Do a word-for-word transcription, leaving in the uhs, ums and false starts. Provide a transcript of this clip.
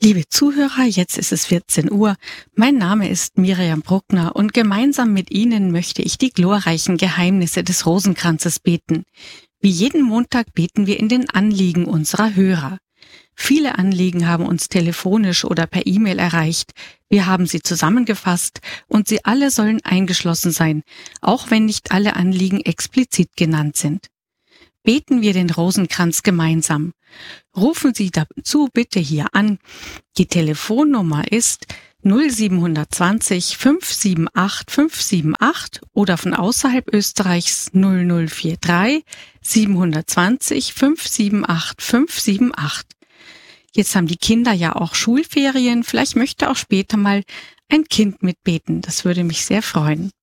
Liebe Zuhörer, jetzt ist es vierzehn Uhr. Mein Name ist Miriam Bruckner und gemeinsam mit Ihnen möchte ich die glorreichen Geheimnisse des Rosenkranzes beten. Wie jeden Montag beten wir in den Anliegen unserer Hörer. Viele Anliegen haben uns telefonisch oder per E-Mail erreicht. Wir haben sie zusammengefasst und sie alle sollen eingeschlossen sein, auch wenn nicht alle Anliegen explizit genannt sind. Beten wir den Rosenkranz gemeinsam. Rufen Sie dazu bitte hier an. Die Telefonnummer ist null sieben zwei null fünf sieben acht fünf sieben acht oder von außerhalb Österreichs null null vier drei sieben zwei null fünf sieben acht fünf sieben acht. Jetzt haben die Kinder ja auch Schulferien. Vielleicht möchte auch später mal ein Kind mitbeten. Das würde mich sehr freuen.